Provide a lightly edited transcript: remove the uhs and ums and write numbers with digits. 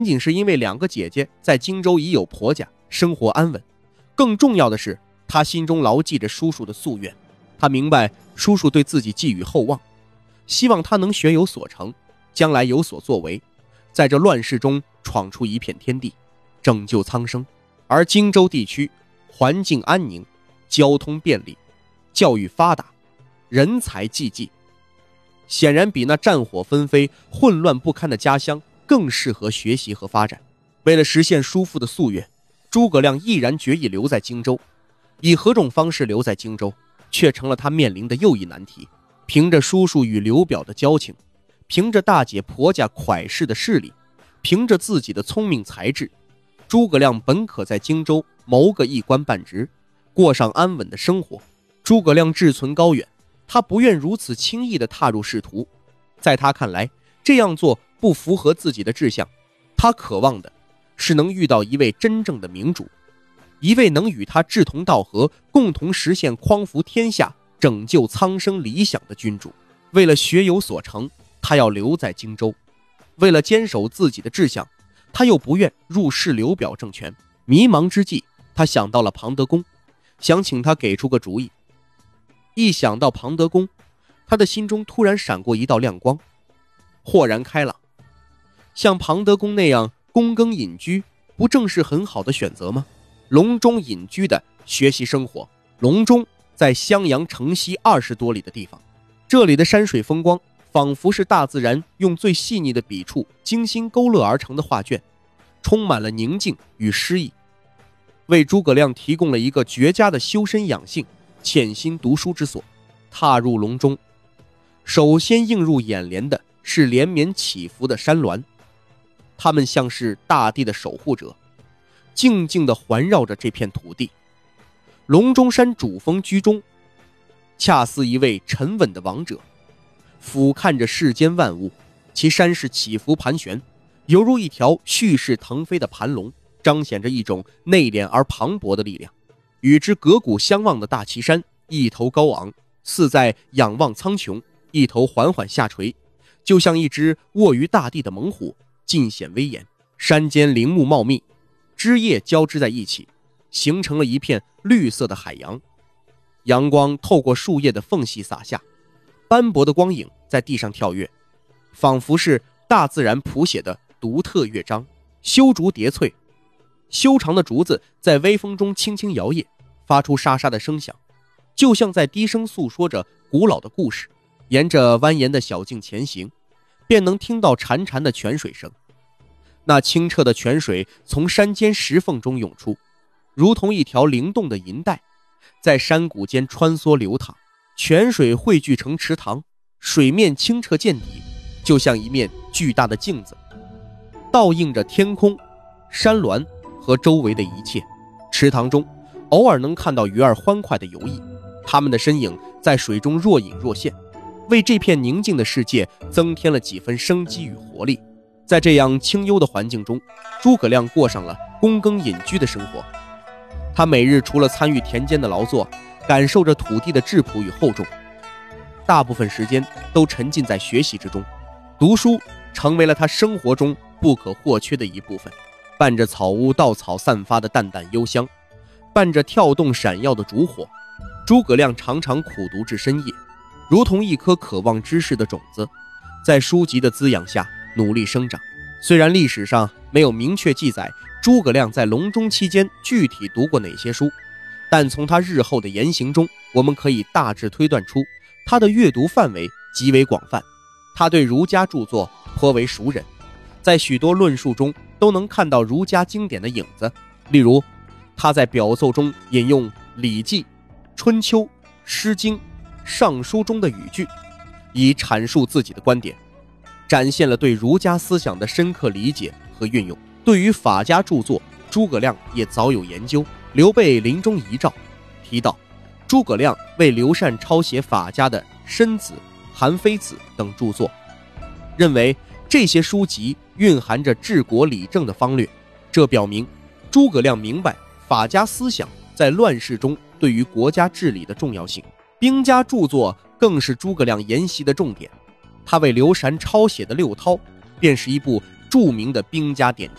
仅是因为2个姐姐在荆州已有婆家，生活安稳，更重要的是他心中牢记着叔叔的夙愿。他明白叔叔对自己寄予厚望，希望他能学有所成，将来有所作为，在这乱世中闯出一片天地，拯救苍生。而荆州地区环境安宁，交通便利，教育发达，人才济济，显然比那战火纷飞、混乱不堪的家乡更适合学习和发展。为了实现叔父的夙愿，诸葛亮毅然决意留在荆州。以何种方式留在荆州，却成了他面临的又一难题。凭着叔叔与刘表的交情，凭着大姐婆家蒯氏的势力，凭着自己的聪明才智，诸葛亮本可在荆州谋个一官半职，过上安稳的生活。诸葛亮志存高远，他不愿如此轻易地踏入仕途。在他看来，这样做不符合自己的志向。他渴望的是能遇到一位真正的明主，一位能与他志同道合，共同实现匡扶天下、拯救苍生理想的君主。为了学有所成，他要留在荆州；为了坚守自己的志向，他又不愿入仕刘表政权。迷茫之际，他想到了庞德公，想请他给出个主意。一想到庞德公，他的心中突然闪过一道亮光，豁然开朗。像庞德公那样躬耕隐居，不正是很好的选择吗？隆中隐居的学习生活。隆中在襄阳城西20多里的地方，这里的山水风光仿佛是大自然用最细腻的笔触精心勾勒而成的画卷，充满了宁静与诗意，为诸葛亮提供了一个绝佳的修身养性、潜心读书之所。踏入隆中，首先映入眼帘的是连绵起伏的山峦，它们像是大地的守护者，静静地环绕着这片土地。隆中山主峰居中，恰似一位沉稳的王者，俯瞰着世间万物。其山势起伏盘旋，犹如一条蓄势腾飞的盘龙，彰显着一种内敛而磅礴的力量。与之隔谷相望的大岐山，一头高昂，似在仰望苍穹，一头缓缓下垂，就像一只卧于大地的猛虎，尽显威严。山间林木茂密，枝叶交织在一起，形成了一片绿色的海洋。阳光透过树叶的缝隙洒下，斑驳的光影在地上跳跃，仿佛是大自然谱写的独特乐章。修竹叠翠，修长的竹子在微风中轻轻摇曳，发出沙沙的声响，就像在低声诉说着古老的故事。沿着蜿蜒的小径前行，便能听到潺潺的泉水声。那清澈的泉水从山间石缝中涌出，如同一条灵动的银带，在山谷间穿梭流淌。泉水汇聚成池塘，水面清澈见底，就像一面巨大的镜子，倒映着天空、山峦和周围的一切。池塘中偶尔能看到鱼儿欢快地游弋，它们的身影在水中若隐若现，为这片宁静的世界增添了几分生机与活力。在这样清幽的环境中，诸葛亮过上了躬耕隐居的生活。他每日除了参与田间的劳作，感受着土地的质朴与厚重，大部分时间都沉浸在学习之中。读书成为了他生活中不可或缺的一部分。伴着草屋稻草散发的淡淡幽香，伴着跳动闪耀的烛火，诸葛亮常常苦读至深夜，如同一颗渴望知识的种子，在书籍的滋养下努力生长。虽然历史上没有明确记载诸葛亮在隆中期间具体读过哪些书，但从他日后的言行中，我们可以大致推断出他的阅读范围极为广泛。他对儒家著作颇为熟稔，在许多论述中都能看到儒家经典的影子。例如，他在表奏中引用《礼记》《春秋》《诗经》《尚书》中的语句，以阐述自己的观点，展现了对儒家思想的深刻理解和运用。对于法家著作，诸葛亮也早有研究。刘备临终遗诏提到，诸葛亮为刘禅抄写法家的《申子》《韩非子》等著作，认为这些书籍蕴含着治国理政的方略。这表明诸葛亮明白法家思想在乱世中对于国家治理的重要性。兵家著作更是诸葛亮研习的重点。他为刘禅抄写的《六韬》便是一部著名的兵家典籍。